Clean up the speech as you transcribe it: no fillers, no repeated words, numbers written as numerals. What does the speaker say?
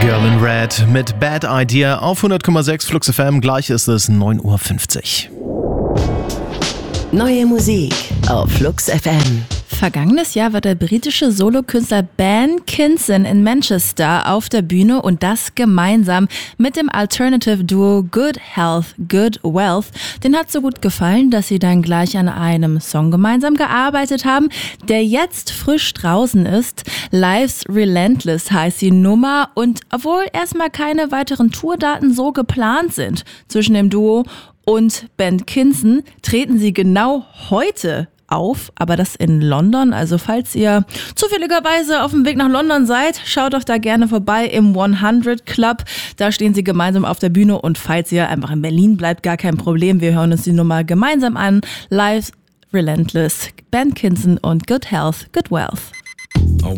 Girl in Red mit Bad Idea auf 100,6 Flux FM. Gleich ist es 9:50 Uhr. Neue Musik auf Flux FM. Vergangenes Jahr war der britische Solokünstler Ben Kinson in Manchester auf der Bühne und das gemeinsam mit dem Alternative-Duo Good Health, Good Wealth. Den hat so gut gefallen, dass sie dann gleich an einem Song gemeinsam gearbeitet haben, der jetzt frisch draußen ist. Life's Relentless heißt die Nummer und obwohl erstmal keine weiteren Tourdaten so geplant sind zwischen dem Duo und Ben Kinson, treten sie genau heute auf, aber das in London. Also falls ihr zufälligerweise auf dem Weg nach London seid, schaut doch da gerne vorbei im 100 Club. Da stehen sie gemeinsam auf der Bühne und falls ihr einfach in Berlin bleibt, gar kein Problem. Wir hören uns die Nummer gemeinsam an. Life's Relentless, Ben Kinson und Good Health, Good Wealth.